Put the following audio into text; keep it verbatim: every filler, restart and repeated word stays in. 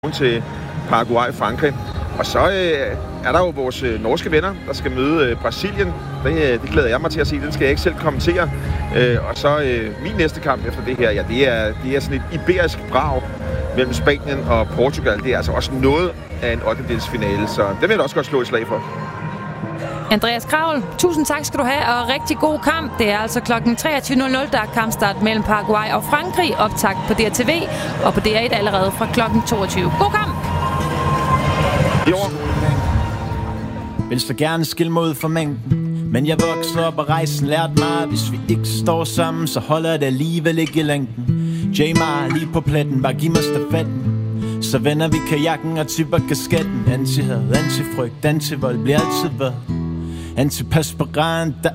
til Paraguay, Frankrig. Og så øh, er der jo vores øh, norske venner, der skal møde øh, Brasilien. Det, øh, det glæder jeg mig til at se. Den skal jeg ikke selv kommentere. Øh, og så øh, min næste kamp efter det her, ja, det er, det er sådan et iberisk brag mellem Spanien og Portugal. Det er altså også noget af en ottendedelsfinale, så det vil jeg også godt slå et slag for. Andreas Kravl, tusind tak skal du have, og rigtig god kamp. Det er altså klokken treogtyve nul nul, der er kampstart mellem Paraguay og Frankrig. Optakt på D R T V og på D R et allerede fra klokken toogtyve. God kamp! Jo. Vil så gerne skille mig ud fra mængden, men jeg voksede op og rejsen lærte mig, hvis vi ikke står sammen, så holder det alligevel ikke i længden. Jamar lige på pletten, bare giv mig stafetten. Så vender vi kajakken og tipper kasketten. Anti-had, anti-frygt, anti-vold bliver altid været antiperspirant, der